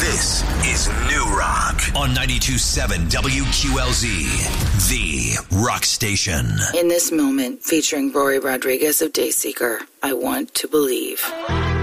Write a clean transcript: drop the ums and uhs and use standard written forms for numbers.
This is New Rock on 92.7 WQLZ, the rock station. In this moment, featuring Rory Rodriguez of Dayseeker, I Want to Believe.